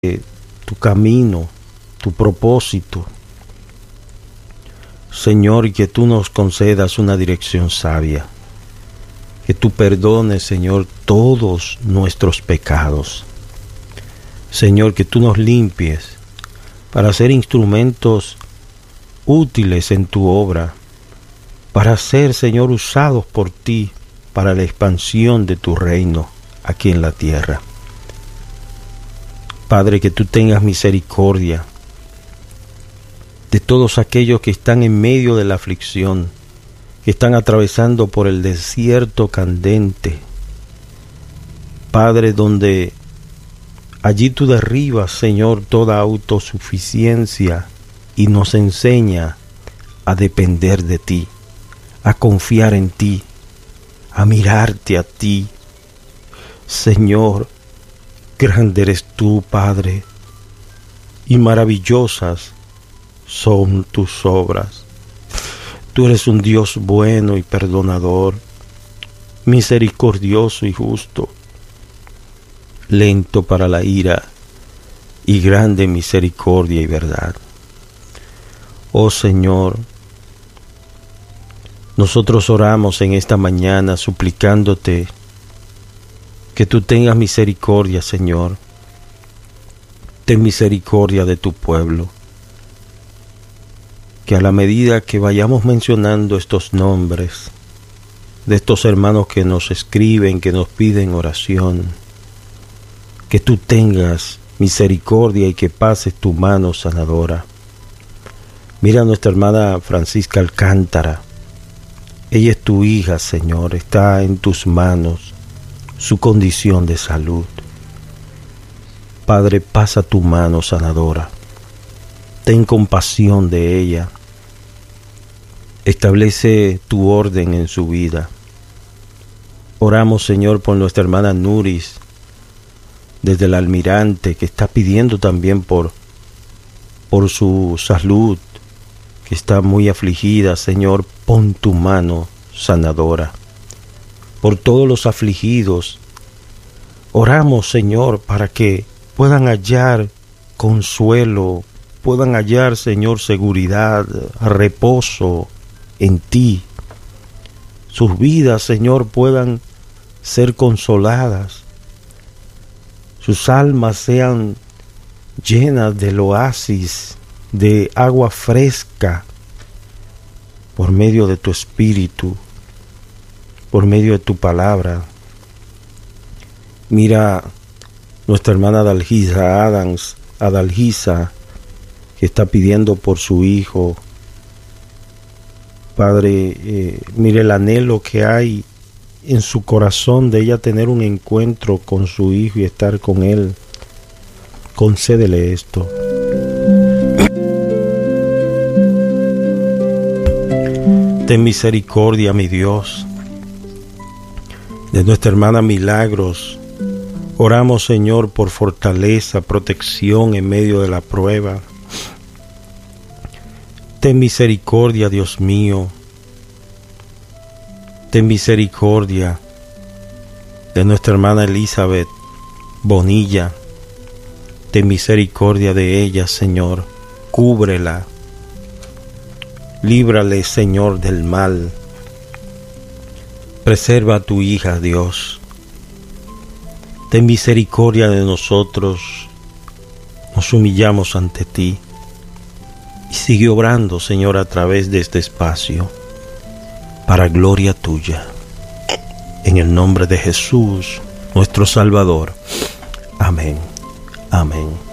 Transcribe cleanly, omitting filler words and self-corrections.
tu camino, tu propósito, Señor, y que tú nos concedas una dirección sabia, que tú perdones, Señor, todos nuestros pecados, Señor, que tú nos limpies para ser instrumentos útiles en tu obra, para ser, Señor, usados por ti para la expansión de tu reino aquí en la tierra. Padre, que tú tengas misericordia de todos aquellos que están en medio de la aflicción, que están atravesando por el desierto candente. Padre, donde allí tú derribas, Señor, toda autosuficiencia y nos enseña a depender de ti, a confiar en ti, a mirarte a ti. Señor, grande eres tú, Padre, y maravillosas son tus obras. Tú eres un Dios bueno y perdonador, misericordioso y justo, lento para la ira y grande en misericordia y verdad. Oh Señor, nosotros oramos en esta mañana suplicándote que tú tengas misericordia, Señor. Ten misericordia de tu pueblo. Que a la medida que vayamos mencionando estos nombres de estos hermanos que nos escriben, que nos piden oración, que tú tengas misericordia y que pases tu mano sanadora. Mira a nuestra hermana Francisca Alcántara. Ella es tu hija, Señor, está en tus manos su condición de salud. Padre, pasa tu mano sanadora. Ten compasión de ella. Establece tu orden en su vida. Oramos, Señor, por nuestra hermana Nuris, desde el Almirante, que está pidiendo también por su salud, que está muy afligida. Señor, pon tu mano sanadora. Por todos los afligidos, oramos, Señor, para que puedan hallar consuelo, puedan hallar, Señor, seguridad, reposo en ti. Sus vidas, Señor, puedan ser consoladas. Sus almas sean llenas del oasis de agua fresca por medio de tu Espíritu, por medio de tu palabra. Mira nuestra hermana Adalgisa, que está pidiendo por su hijo. Padre, mire el anhelo que hay en su corazón de ella tener un encuentro con su hijo y estar con él. Concédele esto. Ten misericordia, mi Dios, de nuestra hermana Milagros. Oramos, Señor, por fortaleza, protección en medio de la prueba. Ten misericordia, Dios mío. Ten misericordia de nuestra hermana Elizabeth Bonilla. Ten misericordia de ella, Señor. Cúbrela. Líbrale, Señor, del mal. Preserva a tu hija, Dios. Ten misericordia de nosotros. Nos humillamos ante ti. Y sigue obrando, Señor, a través de este espacio, para gloria tuya. En el nombre de Jesús, nuestro Salvador. Amén. Amén.